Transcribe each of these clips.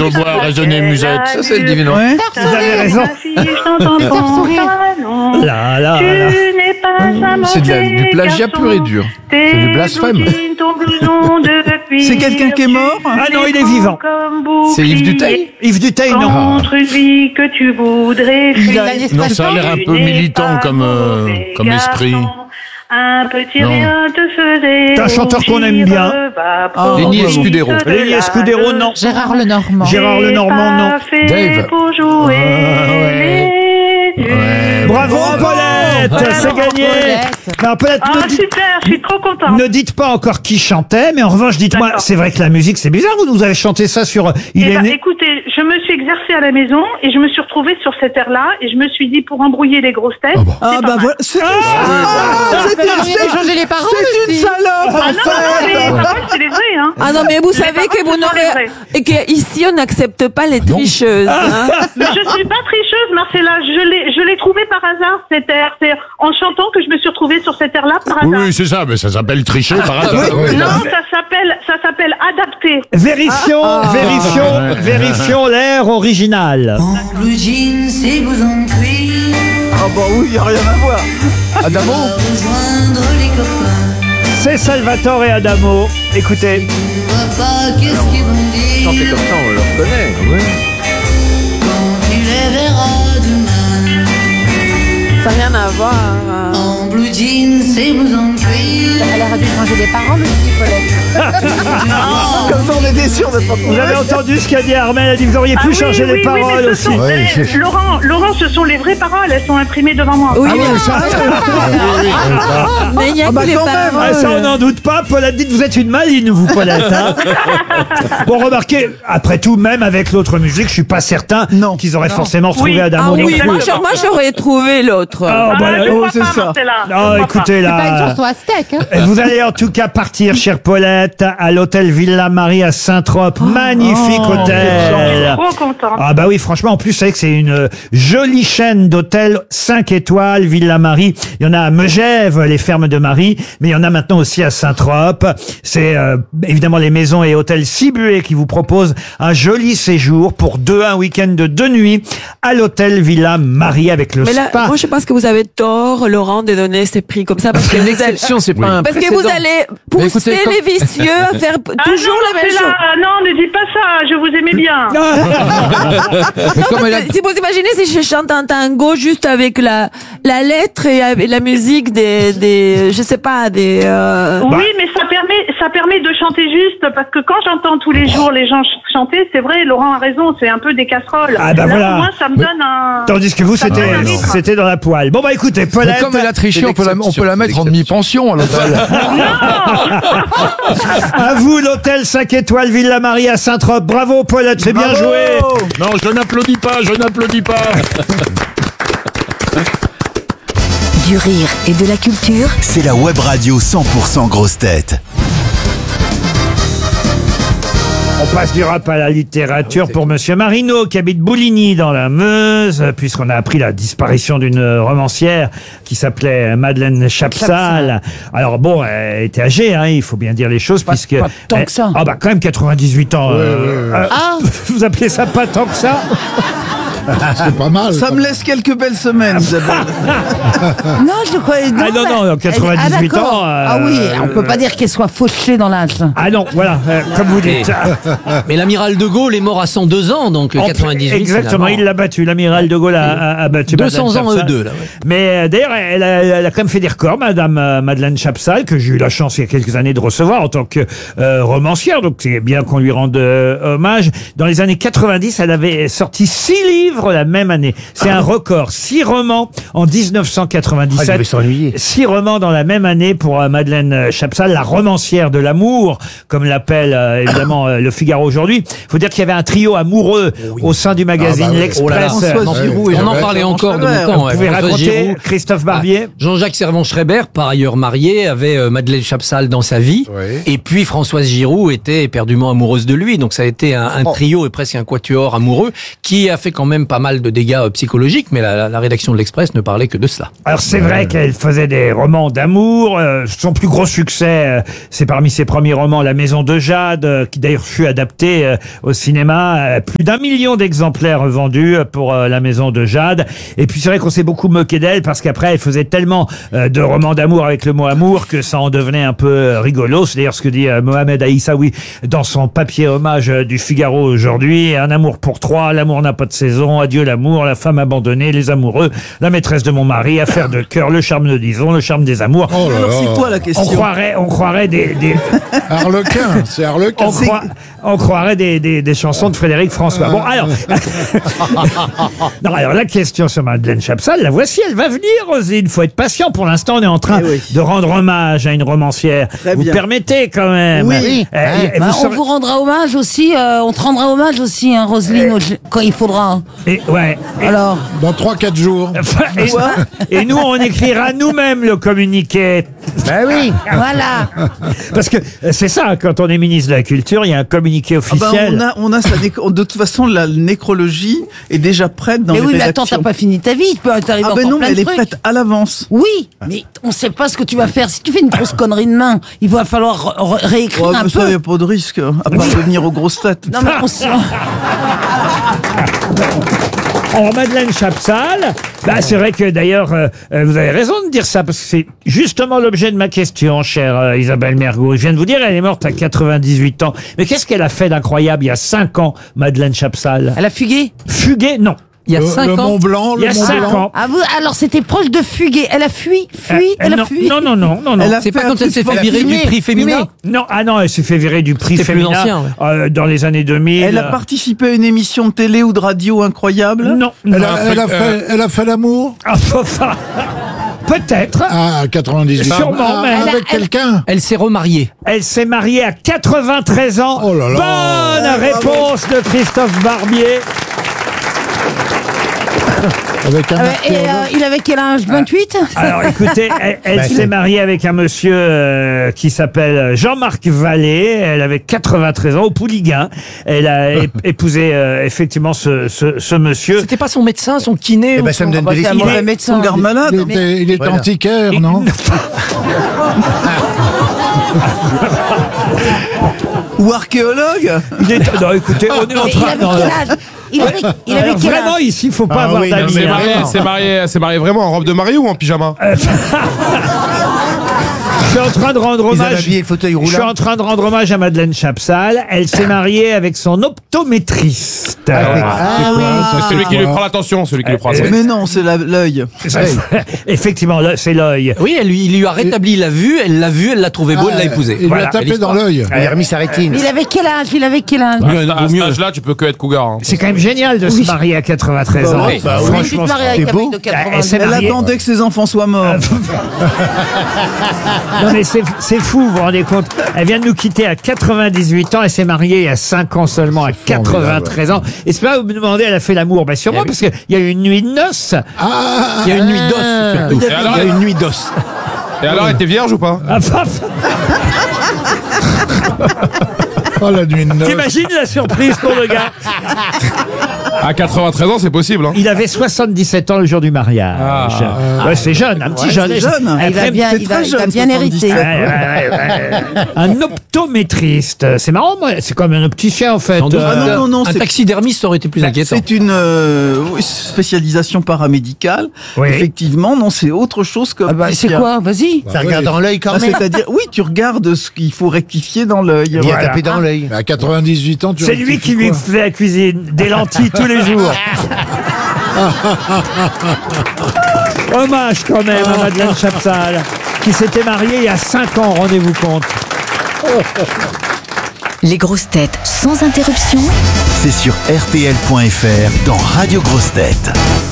hautbois, raisonnez musette. Ça, c'est le divin. Ouais, vous avez raison. C'est du plagiat pur et dur. C'est du blasphème. C'est quelqu'un qui est mort? Ah non, il est vivant. C'est Yves Duteil? Yves Duteil, non. Contre une vie que tu voudrais Non, ça a l'air un peu militant comme esprit. Un petit Non. rien te faisait. C'est un chanteur qu'on aime bien. Lenny Escudero. Lenny Escudero, non. Gérard Lenormand. Gérard Lenormand, non. Dave. Pour jouer Bravo, Paulette, c'est gagné. Non, Paulette, super, je suis trop contente. ne dites pas encore qui chantait, mais en revanche, dites-moi, D'accord. c'est vrai que la musique, c'est bizarre, vous nous avez chanté ça sur Il est né. Écoutez, je me suis exercée à la maison et je me suis retrouvée sur cet air-là et je me suis dit pour embrouiller les grosses têtes. Ah, bah voilà. C'est changer les paroles. c'est une salope, Ah en non, non, les fait. paroles, c'est les vraies, hein. Ah non, mais vous Les savez paroles, que ce vous sont les n'aurez... vraies. Et qu'ici, on n'accepte pas les tricheuses. Hein. Mais je suis pas tricheuse, Marcella. Je l'ai trouvé par hasard, cet air. C'est en chantant que je me suis retrouvée sur cet air-là par hasard. Oui, c'est ça, mais ça s'appelle tricher par hasard. Non, ça s'appelle adapter. Vérifions l'air original. En blue jeans et blouson cuir, Ah bah oui, y a rien à voir. Adamo? rejoindre les copains. C'est Salvatore et Adamo. Écoutez. On voit pas qu'est-ce qu'ils vont dire Chanter comme ça, on le reconnaît. quand tu les verras demain. Ça n'a rien à voir. En blue jeans et blouson cuir. Elle aurait dû changer les paroles aussi, Paulette. Comme ça, on était sûr de pas Vous avez entendu ce qu'a dit Armel? Elle a dit vous auriez pu changer les paroles mais ce aussi. sont, Laurent, ce sont les vraies paroles. Elles sont imprimées devant moi. Oui, oui, ça. mais il n'y a Ah bah que les quand même. paroles. Ah, ça, on n'en doute pas. Paulette, dites, vous êtes une maline, vous, Paulette. Hein. Bon, remarquez, après tout, même avec l'autre musique, je suis pas certain Non. qu'ils auraient forcément retrouvé Oui. Adamo. Ah non oui, plus. moi j'aurais trouvé l'autre. Ah, bah, je oh, crois c'est pas, ça. Marcella. Je non, crois écoutez, C'est pas une là. chanson aztèque, hein. Vous allez en tout cas partir, chère Paulette, à l'hôtel Villa Marie à Saint-Trope. Magnifique hôtel. pas. Trop contente. Ah bah oui, franchement, en plus, c'est vrai que c'est une jolie chaîne d'hôtels 5 étoiles, Villa Marie. Il y en a à Megève, les fermes de Marie, mais il y en a maintenant aussi à Saint-Trope. C'est évidemment les maisons et hôtels Cibué qui vous proposent un joli séjour pour un week-end de 2 nuits à l'hôtel Villa Marie avec le Mais là, spa. moi je pense que vous avez tort, Laurent, de donner ces prix comme ça parce que C'est une vous allez, exception, c'est pas un parce que vous allez Mais pousser écoutez, les vicieux à faire toujours la même chose. Non, ne dis pas ça. Je vous aimais bien. Mais comme elle a... Si vous imaginez si je chante un tango juste avec la lettre et avec la musique des je sais pas, des... Oui, mais ça permet de chanter juste parce que quand j'entends tous les jours les gens chanter, c'est vrai, Laurent a raison, c'est un peu des casseroles. Ah bah Là, voilà. au moins, ça me donne un... Tandis que vous, Ça me donne un rythme. c'était dans la poêle. Bon bah écoutez, Mais Paulette. comme elle a triché, on peut la mettre en demi-pension à l'hôtel. À vous, l'hôtel 5 étoiles Villa Marie à Saint-Trope. Bravo, Paulette, c'est bien joué. Non, je n'applaudis pas. Du rire et de la culture. C'est la web radio 100% grosse tête. On passe du rap à la littérature pour Monsieur Marino qui habite Bouligny dans la Meuse, puisqu'on a appris la disparition d'une romancière qui s'appelait Madeleine Chapsal. Alors bon, elle était âgée, hein, il faut bien dire les choses, puisque pas tant que ça. Ah bah quand même 98 ans. Vous appelez ça pas tant que ça? C'est pas mal. Ça me laisse quelques belles semaines, Isabelle. Non, je croyais. Ah non, non, 98 d'accord. ans. Ah oui, on peut pas dire qu'elle soit fauchée dans l'âge. Ah non, voilà, comme vous dites. Mais l'amiral de Gaulle est mort à 102 ans, donc 98. Exactement, il l'a battu. L'amiral de Gaulle a battu 200 Madeleine ans Chapsal. eux deux, là. Ouais. Mais d'ailleurs, elle a quand même fait des records, Madame Madeleine Chapsal, que j'ai eu la chance il y a quelques années de recevoir en tant que romancière. Donc c'est bien qu'on lui rende hommage. Dans les années 90, elle avait sorti 6 livres la même année. C'est un record. 6 romans en 1997. devait s'ennuyer. 6 romans dans la même année pour Madeleine Chapsal, la romancière de l'amour, comme l'appelle évidemment le Figaro aujourd'hui. Il faut dire qu'il y avait un trio amoureux au sein du magazine L'Express. François Giroud, on en parlait encore de mon temps. Vous pouvez François raconter, Giroud. Christophe Barbier. Jean-Jacques Servan-Schreiber, par ailleurs marié, avait Madeleine Chapsal dans sa vie. Oui. Et puis Françoise Giroud était éperdument amoureuse de lui. Donc ça a été un trio et presque un quatuor amoureux qui a fait quand même même pas mal de dégâts psychologiques, mais la rédaction de l'Express ne parlait que de cela. Alors c'est vrai qu'elle faisait des romans d'amour. Son plus gros succès, c'est parmi ses premiers romans, La Maison de Jade, qui d'ailleurs fut adapté au cinéma. Plus d'1 million d'exemplaires vendus pour La Maison de Jade. Et puis c'est vrai qu'on s'est beaucoup moqué d'elle parce qu'après elle faisait tellement de romans d'amour avec le mot amour que ça en devenait un peu rigolo. C'est d'ailleurs ce que dit Mohamed Aïssaoui dans son papier hommage du Figaro aujourd'hui. Un amour pour trois, l'amour n'a pas de saison, adieu l'amour, la femme abandonnée, les amoureux, la maîtresse de mon mari, affaire de cœur, le charme de Dison, le charme des amours. Oh là là. Alors c'est quoi la question? On croirait des... Harlequin, c'est Harlequin. On croirait des chansons de Frédéric François. Bon, alors... non, alors la question sur Madeleine Chapsal, la voici, elle va venir, Roselyne. Faut être patient. Pour l'instant, on est en train de rendre hommage à une romancière. Vous permettez quand même. Oui. On vous rendra hommage aussi, on te rendra hommage aussi, hein, Roselyne, quand il faudra. Et, ouais. Alors. Dans 3-4 jours. Et nous, on écrira nous-mêmes le communiqué. Ben oui. Voilà. Parce que c'est ça, quand on est ministre de la Culture, il y a un communiqué officiel. On a ça, de toute façon, la nécrologie est déjà prête dans les rédactions. Mais attends, t'as pas fini ta vie, tu peux t'arriver encore non, plein mais elle de est trucs. prête à l'avance. Oui, mais on sait pas ce que tu vas faire. Si tu fais une grosse connerie de main, il va falloir réécrire un peu. Ça, y a pas de risque, à part devenir aux grosses têtes. Non, mais on sait... Alors, Madeleine Chapsal, c'est vrai que d'ailleurs, vous avez raison de dire ça, parce que c'est justement l'objet de ma question, chère Isabelle Mergo. Je viens de vous dire, elle est morte à 98 ans. Mais qu'est-ce qu'elle a fait d'incroyable il y a 5 ans, Madeleine Chapsal? Elle a fugué? Fugué, non. Il y a 5 ans. Le Mont Blanc, Il y a 5 ans. Ah, alors c'était proche de fuguer. Elle a fui, elle a fui. Non. C'est pas quand elle s'est fait virer du prix féminin? Non, elle s'est fait virer du prix féminin. Plus ancien, dans les années 2000. Elle a participé à une émission de télé ou de radio incroyable? Non. Elle a fait l'amour? Peut-être. À 98 ans. Sûrement, mais avec quelqu'un. Elle s'est remariée. Elle s'est mariée à 93 ans. Oh là là. Bonne réponse de Christophe Barbier. Avec un il avait quel âge? 28? Alors écoutez, elle s'est mariée avec un monsieur qui s'appelle Jean-Marc Vallée. Elle avait 93 ans, au Pouliguen. Elle a épousé effectivement ce monsieur. C'était pas son médecin, son kiné? Ça me donne de l'idée. Son garde-malade. Il est antiquaire, non? Ou archéologue? Non, écoutez, on est en train... Il avait quel âge? Vraiment, ici, il ne faut pas avoir d'amis. C'est marié vraiment en robe de mariée ou en pyjama? Je suis en train de rendre hommage. Je suis en train de rendre hommage à Madeleine Chapsal. Elle s'est mariée avec son optométriste. C'est celui qui lui prend l'attention, Mais non, c'est l'œil. Effectivement, c'est l'œil. Oui, il lui a rétabli la vue, elle l'a trouvé beau, elle l'a épousé. Il lui a tapé dans l'œil. Il a remis sa rétine. Il avait quel âge? À cet âge-là, tu peux que être cougar. C'est quand même génial de se marier à 93 ans. Franchement, c'est beau. Elle attendait que ses enfants soient morts. Non mais c'est fou, vous vous rendez compte? Elle vient de nous quitter à 98 ans, elle s'est mariée il y a 5 ans seulement, à 93 ans. Et c'est pas vous me demandez, elle a fait l'amour? Sûrement, parce qu'il y a eu une nuit de noces. Il y a eu une nuit d'os, surtout. Il y a une nuit d'os. Et alors, elle était vierge ou pas? Oh, la nuit de noces. T'imagines la surprise pour le gars? À 93 ans, c'est possible. Il avait 77 ans le jour du mariage. C'est jeune, un petit jeune. Il va bien hériter. Un optométriste. C'est marrant, c'est comme un opticien en fait. Non, un taxidermiste, ça aurait été plus inquiétant. C'est une spécialisation paramédicale. Oui. Effectivement, non, c'est autre chose que. C'est quoi? Vas-y. Ça regarde dans l'œil quand même. C'est-à-dire, oui, tu regardes ce qu'il faut rectifier dans l'œil. Il a tapé dans l'œil. À 98 ans, c'est lui qui lui fait la cuisine, des lentilles tous les jours. Hommage quand même à Madeleine Chapsal, qui s'était mariée il y a 5 ans, rendez-vous compte. Les grosses têtes sans interruption. C'est sur rtl.fr dans Radio Grosses Têtes.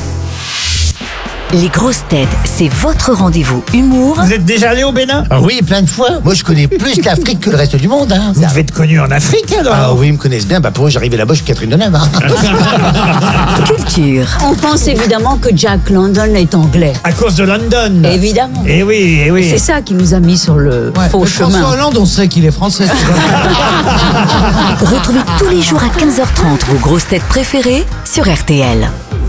Les grosses têtes, c'est votre rendez-vous humour. Vous êtes déjà allé au Bénin? Oui, plein de fois. Moi, je connais plus l'Afrique que le reste du monde. Hein. Vous devez être connu en Afrique alors? Ah oui, ils me connaissent bien. Pour eux, j'arrivais là-bas, je suis Catherine Deneuve. Hein. Culture. On pense évidemment que Jack London est anglais. À cause de London. Évidemment. Eh oui. C'est ça qui nous a mis sur le faux chemin. François Hollande, on sait qu'il est français. Retrouvez tous les jours à 15h30 vos grosses têtes préférées sur RTL.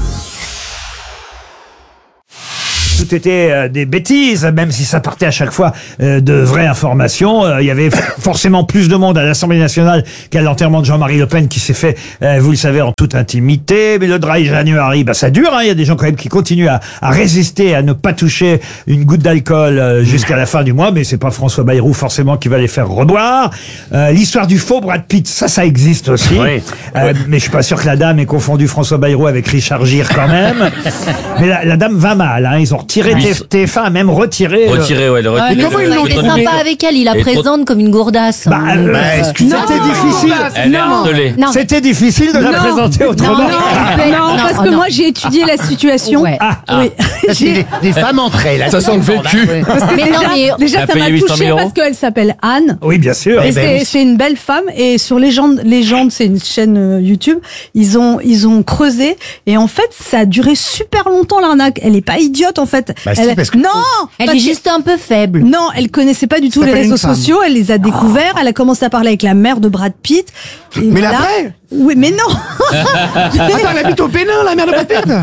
Tout était des bêtises, même si ça partait à chaque fois de vraies informations. Il y avait forcément plus de monde à l'Assemblée nationale qu'à l'enterrement de Jean-Marie Le Pen qui s'est fait, vous le savez, en toute intimité. Mais le dry January, ça dure. Il y a des gens quand même qui continuent à résister, à ne pas toucher une goutte d'alcool jusqu'à la fin du mois. Mais c'est pas François Bayrou forcément qui va les faire reboire. L'histoire du faux Brad Pitt, ça existe aussi. Oui. Mais je suis pas sûr que la dame ait confondu François Bayrou avec Richard Gere quand même. Mais la dame va mal. Ils ont retiré TF1, a même retiré. Mais comment ils l'ont trouvé sympa avec elle, il la présente comme une gourdasse. C'était difficile. Non. C'était difficile de la présenter autrement. Non, parce que moi j'ai étudié la situation. Oui. C'est des femmes entre elles. Ça sent le vécu. Mais déjà ça m'a touché parce qu'elle s'appelle Anne. Oui, bien sûr. Et c'est une belle femme. Et sur Légende, c'est une chaîne YouTube. Ils ont creusé et en fait ça a duré super longtemps l'arnaque. Elle est pas idiote en fait. Elle est juste un peu faible. Non, elle connaissait pas du tout les réseaux sociaux. Elle les a découverts. Elle a commencé à parler avec la mère de Brad Pitt. Mais la vraie? Oui, mais non. Attends, elle habite au Bénin, la mère de Brad Pitt.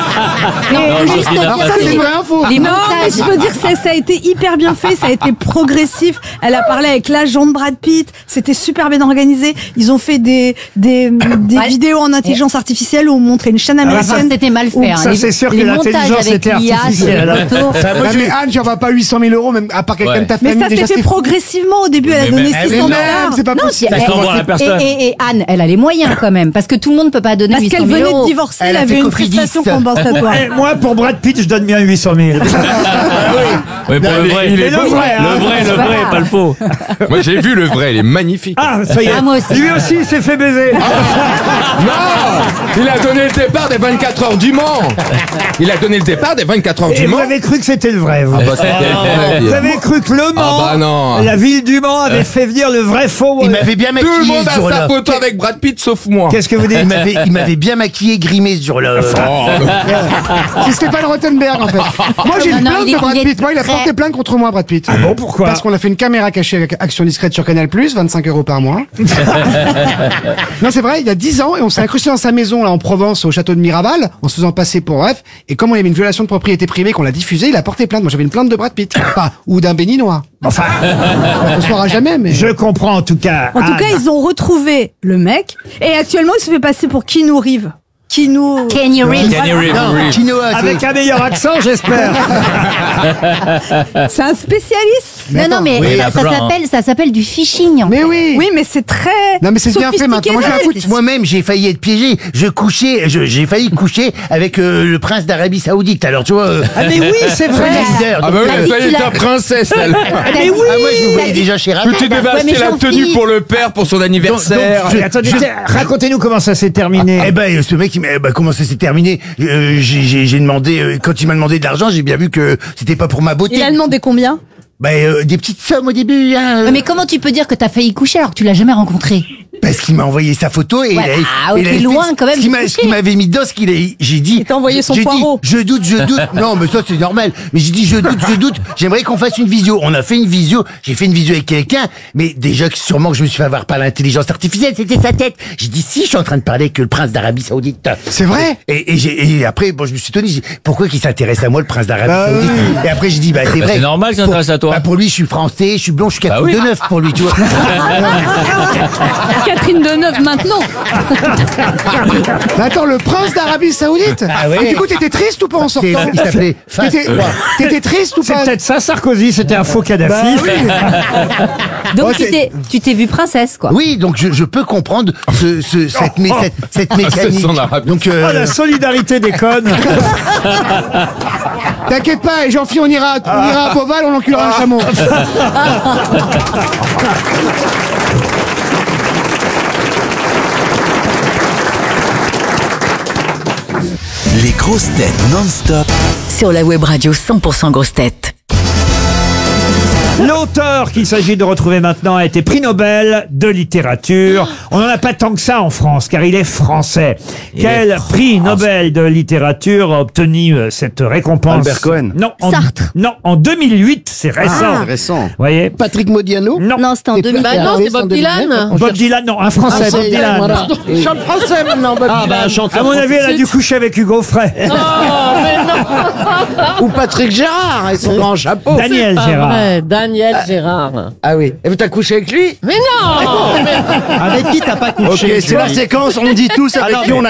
Ça, c'est une vraie info. Non, mais je veux dire que ça a été hyper bien fait. Ça a été progressif. Elle a parlé avec l'agent de Brad Pitt. C'était super bien organisé. Ils ont fait des vidéos en intelligence artificielle où on montrait une chaîne américaine. C'était mal fait. Ça, c'est sûr que l'intelligence était artificielle. Moi, mais Anne, j'en vas pas 800 000 euros, même à part quelqu'un de ta famille. Mais ça s'est fait progressivement. Au début, elle a donné 600 $. C'est pas possible. Et Anne, elle a les moyens quand même, parce que tout le monde peut pas donner 800 000 euros. Parce qu'elle venait de divorcer, elle avait une prestation compensatoire. Moi, pour Brad Pitt, je donne bien 800 000. Oui, pour le vrai. Il est le vrai, pas le faux. Moi, j'ai vu le vrai, il est magnifique. Ah, ça y est. Moi aussi. Lui aussi, il s'est fait baiser. Non, il a donné le départ des 24 heures du Mans. Et vous avez cru que c'était le vrai, vous. Vous avez cru que le Mans, la ville du Mans, avait fait venir le vrai faux. Il m'avait bien maquillé. Tout le monde a sa photo avec Brad Pitt sauf moi. Qu'est-ce que vous dites? Il m'avait bien maquillé, grimé sur le... C'est Stéphane Rothenberg, en fait. Moi, j'ai une plainte de Brad Pitt. Moi, il a porté plainte contre moi, Brad Pitt. Ah bon, pourquoi? Parce qu'on a fait une caméra cachée avec Action Discrète sur Canal+, 25 € par mois. Non, c'est vrai, il y a 10 ans, et on s'est incrusté dans sa maison, là, en Provence, au château de Miraval, en se faisant passer pour bref. Et comme il y avait une violation de propriété privée qu'on l'a diffusée, il a porté plainte. Moi, j'avais une plainte de Brad Pitt. Enfin, ou d'un béninois. Enfin, on ne saura jamais, mais... Je comprends, en tout cas. En tout cas, ils ont retrouvé le mec, et actuellement, il se fait passer pour Keanu Reeves. Kenny Reeves. Avec un meilleur accent, j'espère. C'est un spécialiste. Non, mais ça s'appelle du phishing. Mais oui. Oui, mais c'est très. Non, mais c'est bien fait maintenant. Moi, moi-même, j'ai failli être piégé. J'ai failli coucher avec le prince d'Arabie Saoudite. Alors, tu vois. Ah, mais oui, c'est vrai. Ah, bah oui, ça y est, ta princesse, elle. Mais oui. Moi, je me voyais déjà chez Rabat. Tu devais acheter la tenue pour le père pour son anniversaire. Attendez, racontez-nous comment ça s'est terminé. Eh ben, ce mec, comment ça s'est terminé? J'ai demandé, quand il m'a demandé de l'argent, j'ai bien vu que c'était pas pour ma beauté. Il a demandé combien? Des petites sommes au début. Hein. Mais comment tu peux dire que t'as failli coucher alors que tu l'as jamais rencontré? Parce qu'il m'a envoyé sa photo et il est loin quand même. Ce qu'il m'avait mis dedans, j'ai dit. Il t'a envoyé son poireau. Je doute. Non, mais ça c'est normal. Mais j'ai dit je doute. J'aimerais qu'on fasse une visio. On a fait une visio. J'ai fait une visio avec quelqu'un, mais déjà sûrement que je me suis fait avoir par l'intelligence artificielle. C'était sa tête. J'ai dit si, je suis en train de parler avec le prince d'Arabie Saoudite. C'est vrai. Et après, je me suis étonné. Pourquoi qu'il s'intéresse à moi, le prince d'Arabie Saoudite? Et après j'ai dit c'est vrai. C'est normal qu'il s'intéresse à toi. Pour lui, je suis français, je suis blond, je suis Catherine Deneuve pour lui, tu vois. Catherine Deneuve maintenant. Mais attends, le prince d'Arabie Saoudite. Ah oui. Et du coup, t'étais triste ou pas en sortant? Il s'appelait T'étais triste ou pas? C'est peut-être ça, Sarkozy, c'était un faux Kadhafi. Donc tu t'es vue princesse, quoi. Oui, donc je peux comprendre cette mécanique. Donc la solidarité des connes. T'inquiète pas, Jean-Philippe, on ira à Beauval, on enculera un chameau. Les grosses têtes non-stop Sur la web radio 100% grosses têtes. L'auteur qu'il s'agit de retrouver maintenant a été prix Nobel de littérature. On n'en a pas tant que ça en France, car il est français. Quel prix Nobel de littérature a obtenu cette récompense? Albert Cohen. Non, Sartre. Non, en 2008, c'est récent. C'est récent. Vous voyez? Patrick Modiano. Non. Non, c'était en 2000. Bah non, c'est Bob Dylan. Bob Dylan, non, un français, Bob Dylan. Voilà. Il chante français maintenant, Bob Ah bah Dylan. chanteur. À mon avis, elle a dû coucher avec Hugo Frey. Oh, mais non. Ou Patrick Gérard et son grand chapeau. Daniel Pas Gérard. vrai, Daniel Gérard. Ah oui. Et t'as couché avec lui? Mais non. Avec qui t'as pas couché? Ok, c'est la séquence, on dit tous avec qui on a